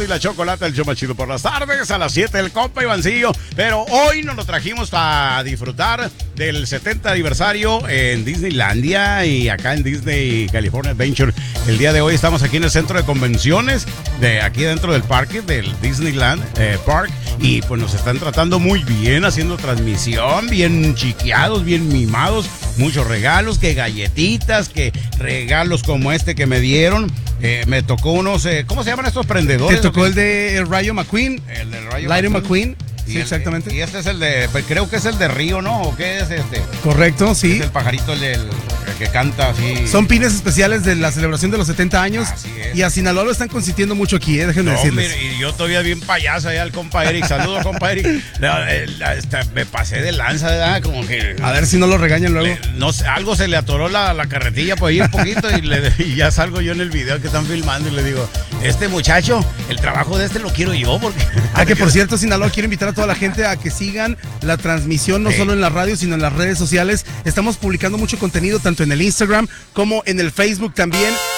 y la Chocolata, el show más chido por las tardes, a las 7 el compa Ivancillo. Pero hoy nos lo trajimos a disfrutar del 70 aniversario en Disneylandia y acá en Disney California Adventure. El día de hoy estamos aquí en el centro de convenciones, de aquí dentro del parque del Disneyland Park. Y pues nos están tratando muy bien, haciendo transmisión, bien chiqueados, bien mimados, muchos regalos, que galletitas, que regalos como este que me dieron. Me tocó unos, ¿cómo se llaman estos prendedores? Te tocó el de Rayo McQueen. El del Rayo Lightning McQueen. Sí, el, exactamente. Y este es el de, creo que es el de Río, ¿no? ¿O qué es este? Correcto, sí. Es el pajarito, el que canta así. Son pines especiales de la celebración de los 70 años. Así es. Y a Sinaloa lo están consintiendo mucho aquí, déjenme decirles. Mire, y yo todavía bien payaso allá al compa Eric. Saludos, compa Eric. Me pasé de lanza, ¿verdad? Como que... A ver si no lo regañan luego. No sé, algo se le atoró la carretilla por ahí un poquito y ya salgo yo en el video que están filmando y le digo, este muchacho, el trabajo de este lo quiero yo porque... Que por cierto, Sinaloa, quiero invitar a toda la gente a que sigan la transmisión, no solo en la radio, sino en las redes sociales. Estamos publicando mucho contenido, tanto en el Instagram como en el Facebook también.